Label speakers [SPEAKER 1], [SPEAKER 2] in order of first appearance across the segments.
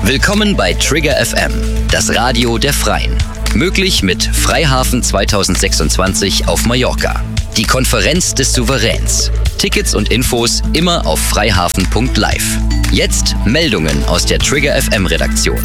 [SPEAKER 1] Willkommen bei Trigger FM, das Radio der Freien. Möglich mit Freihafen 2026 auf Mallorca. Die Konferenz des Souveräns. Tickets und Infos immer auf freihafen.live. Jetzt Meldungen aus der Trigger FM Redaktion.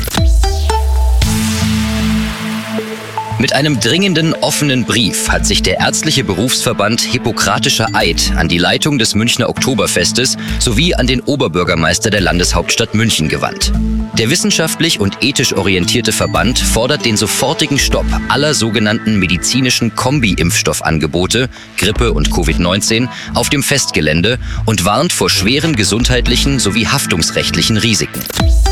[SPEAKER 1] Mit einem dringenden, offenen Brief hat sich der ärztliche Berufsverband Hippokratischer Eid an die Leitung des Münchner Oktoberfestes sowie an den Oberbürgermeister der Landeshauptstadt München gewandt. Der wissenschaftlich und ethisch orientierte Verband fordert den sofortigen Stopp aller sogenannten medizinischen Kombi-Impfstoffangebote, Grippe und Covid-19, auf dem Festgelände und warnt vor schweren gesundheitlichen sowie haftungsrechtlichen Risiken.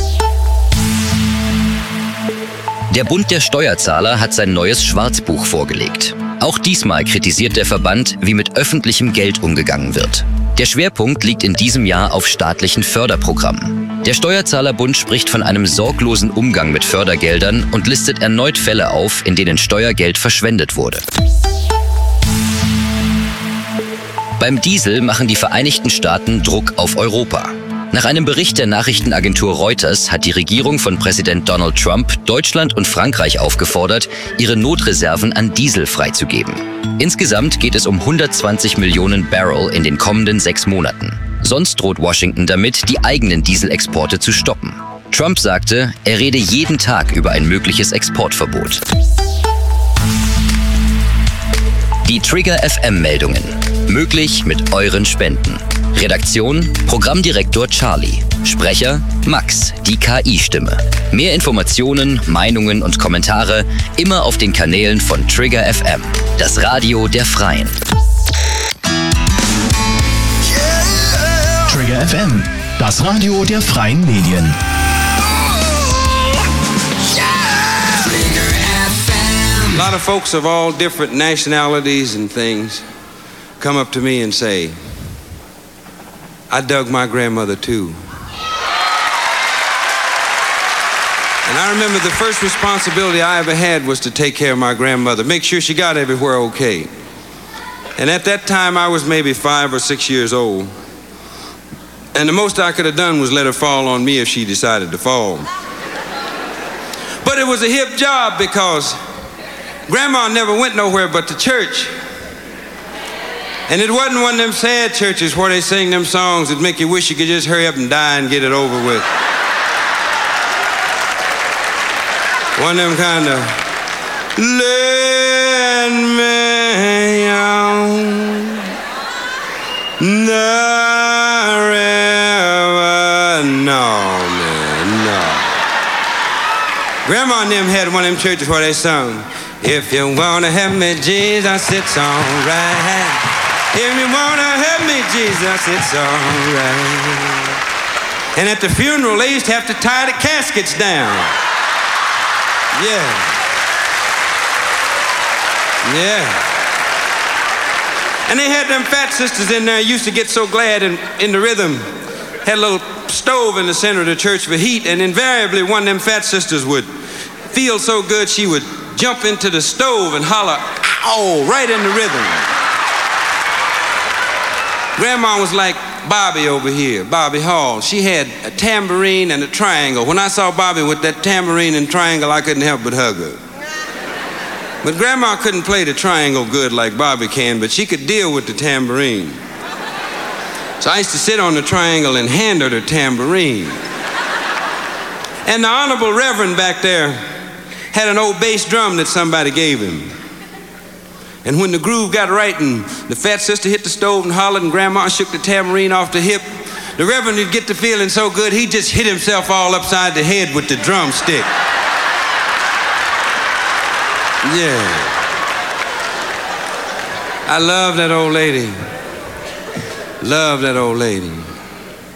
[SPEAKER 1] Der Bund der Steuerzahler hat sein neues Schwarzbuch vorgelegt. Auch diesmal kritisiert der Verband, wie mit öffentlichem Geld umgegangen wird. Der Schwerpunkt liegt in diesem Jahr auf staatlichen Förderprogrammen. Der Steuerzahlerbund spricht von einem sorglosen Umgang mit Fördergeldern und listet erneut Fälle auf, in denen Steuergeld verschwendet wurde. Beim Diesel machen die Vereinigten Staaten Druck auf Europa. Nach einem Bericht der Nachrichtenagentur Reuters hat die Regierung von Präsident Donald Trump Deutschland und Frankreich aufgefordert, ihre Notreserven an Diesel freizugeben. Insgesamt geht es um 120 Millionen Barrel in den kommenden 6 Monaten. Sonst droht Washington damit, die eigenen Dieselexporte zu stoppen. Trump sagte, er rede jeden Tag über ein mögliches Exportverbot. Die Trigger FM-Meldungen. Möglich mit euren Spenden. Redaktion: Programmdirektor Charlie. Sprecher: Max, die KI-Stimme. Mehr Informationen, Meinungen und Kommentare immer auf den Kanälen von Trigger FM, das Radio der Freien.
[SPEAKER 2] Trigger FM, das Radio der Freien Medien.
[SPEAKER 3] A lot of folks of all different nationalities and things come up to me and say, I dug my grandmother too. And I remember the first responsibility I ever had was to take care of my grandmother, make sure she got everywhere okay. And at that time I was maybe 5 or 6 years old. And the most I could have done was let her fall on me if she decided to fall. But it was a hip job because Grandma never went nowhere but to church. And it wasn't one of them sad churches where they sing them songs that make you wish you could just hurry up and die and get it over with. One of them kind of, let me on the river. No, man, no. Grandma and them had one of them churches where they sung, if you wanna help me, Jesus, it's alright. If you wanna help me, Jesus, it's alright. And at the funeral, they used to have to tie the caskets down. Yeah. Yeah. And they had them fat sisters in there, used to get so glad in the rhythm. Had a little stove in the center of the church for heat, and invariably one of them fat sisters would feel so good she would jump into the stove and holler, ow, right in the rhythm. Grandma was like Bobby over here, Bobby Hall. She had a tambourine and a triangle. When I saw Bobby with that tambourine and triangle, I couldn't help but hug her. But Grandma couldn't play the triangle good like Bobby can, but she could deal with the tambourine. So I used to sit on the triangle and hand her the tambourine. And the Honorable Reverend back there had an old bass drum that somebody gave him. And when the groove got right and the fat sister hit the stove and hollered and Grandma shook the tambourine off the hip, the Reverend would get to feeling so good he just hit himself all upside the head with the drumstick. Yeah. I love that old lady. Love that old lady.